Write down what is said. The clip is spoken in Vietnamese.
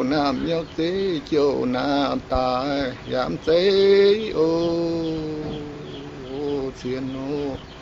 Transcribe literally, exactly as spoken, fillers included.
nam nhóc tế chiều nam tài giảm tế ô ô thiên ô